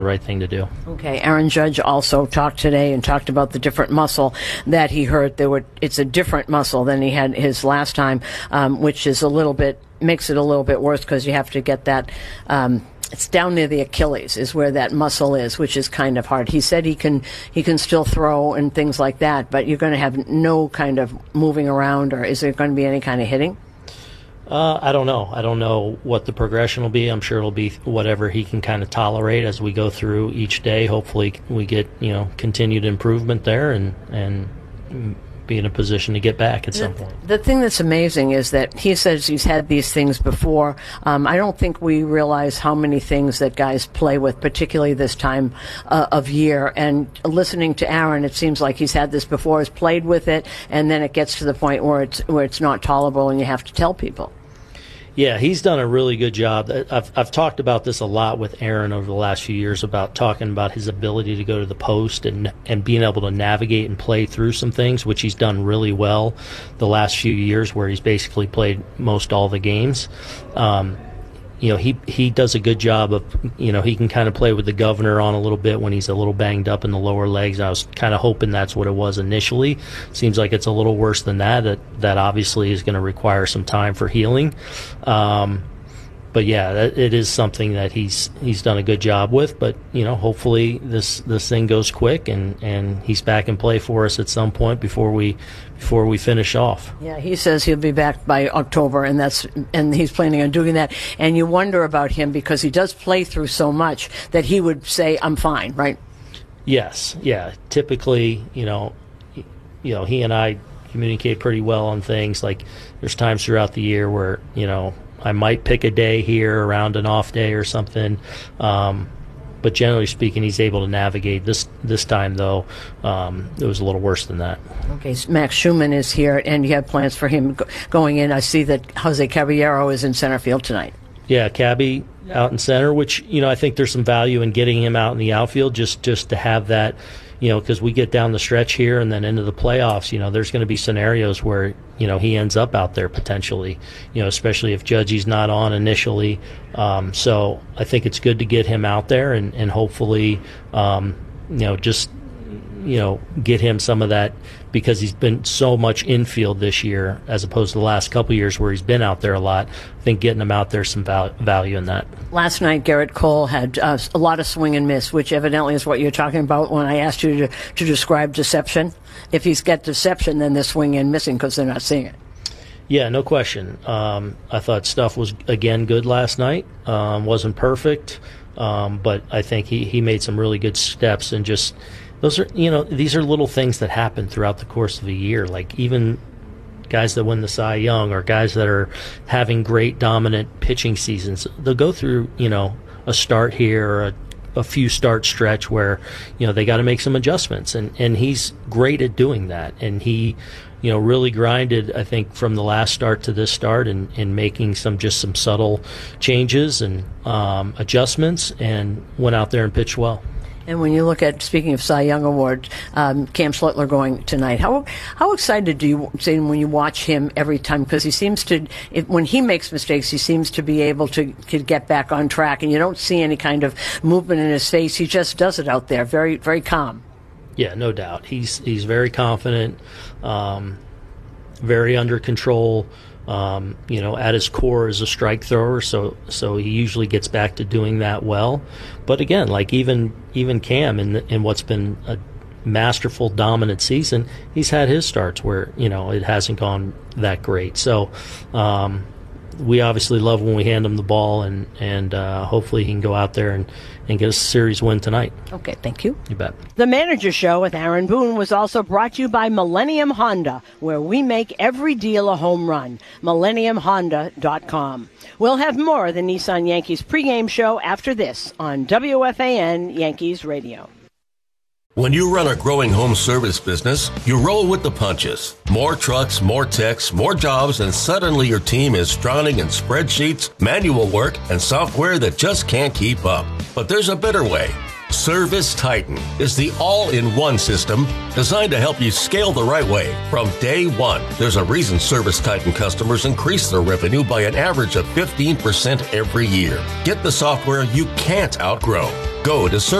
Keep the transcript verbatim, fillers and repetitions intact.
right thing to do. Okay, Aaron Judge also talked today and talked about the different muscle that he hurt. There were, it's a different muscle than he had his last time, um, which is a little bit, makes it a little bit worse because you have to get that, um, it's down near the Achilles is where that muscle is, which is kind of hard. He said he can, he can still throw and things like that, but you're going to have no kind of moving around, or is there going to be any kind of hitting? Uh, I don't know. I don't know what the progression will be. I'm sure it'll be whatever he can kind of tolerate as we go through each day. Hopefully we get, you know, continued improvement there and, and be in a position to get back at some the, point. The thing that's amazing is that he says he's had these things before. Um, I don't think we realize how many things that guys play with, particularly this time uh, of year. And listening to Aaron, it seems like he's had this before, has played with it, and then it gets to the point where it's where it's not tolerable and you have to tell people. Yeah, he's done a really good job. I've I've talked about this a lot with Aaron over the last few years, about talking about his ability to go to the post and and being able to navigate and play through some things, which he's done really well the last few years, where he's basically played most all the games. Um, you know, he he does a good job of, you know, he can kind of play with the governor on a little bit when he's a little banged up in the lower legs. I was kind of hoping that's what it was initially. Seems like it's a little worse than that. That, that obviously is going to require some time for healing. Um, but yeah, that, it is something that he's he's done a good job with. But you know, hopefully this this thing goes quick and, and he's back in play for us at some point before we before we finish off. Yeah, he says he'll be back by October, and that's and he's planning on doing that. And you wonder about him because he does play through so much that he would say, "I'm fine," right? Yes, yeah. Typically, you know, you know, he and I communicate pretty well on things. Like there's times throughout the year where, you know, I might pick a day here around an off day or something. Um, but generally speaking, he's able to navigate. This this time, though, um, it was a little worse than that. Okay, so Max Schumann is here, and you have plans for him go- going in. I see that Jose Caballero is in center field tonight. Yeah, Cabby out in center, which, you know, I think there's some value in getting him out in the outfield just, just to have that, you know, because we get down the stretch here and then into the playoffs, you know, there's going to be scenarios where, you know, he ends up out there potentially, you know, especially if Judgy's not on initially. Um, so I think it's good to get him out there and, and hopefully, um, you know, just, you know, get him some of that, because he's been so much infield this year as opposed to the last couple of years where he's been out there a lot. I think getting him out there some val- value in that. Last night, Garrett Cole had uh, a lot of swing and miss, which evidently is what you're talking about when I asked you to, to describe deception. If he's got deception, then they're swinging and missing because they're not seeing it. Yeah, no question. Um, I thought stuff was, again, good last night. Um, wasn't perfect, um, but I think he, he made some really good steps and just – those are, you know, these are little things that happen throughout the course of a year. Like even guys that win the Cy Young or guys that are having great dominant pitching seasons, they'll go through, you know, a start here or a, a few start stretch where, you know, they got to make some adjustments. And, and he's great at doing that. And he, you know, really grinded, I think, from the last start to this start and, and making some just some subtle changes and um, adjustments, and went out there and pitched well. And when you look at, speaking of Cy Young Award, um, Cam Schlittler going tonight, how how excited do you say when you watch him every time? Because he seems to, it, when he makes mistakes, he seems to be able to, to get back on track, and you don't see any kind of movement in his face. He just does it out there, very very calm. Yeah, no doubt. He's he's very confident, um, very under control. Um, you know, at his core is a strike thrower, so so he usually gets back to doing that well. But again, like even even Cam in the, in what's been a masterful, dominant season, he's had his starts where, you know, it hasn't gone that great. So um, we obviously love when we hand him the ball, and and uh, hopefully he can go out there and, and get a series win tonight. Okay, thank you. You bet. The Manager Show with Aaron Boone was also brought to you by Millennium Honda, where we make every deal a home run. millennium honda dot com. We'll have more of the Nissan Yankees pregame show after this on W F A N Yankees Radio. When you run a growing home service business, you roll with the punches. More trucks, more techs, more jobs, and suddenly your team is drowning in spreadsheets, manual work, and software that just can't keep up. But there's a better way. Service Titan is the all-in-one system designed to help you scale the right way from day one. There's a reason Service Titan customers increase their revenue by an average of fifteen percent every year. Get the software you can't outgrow. Go to service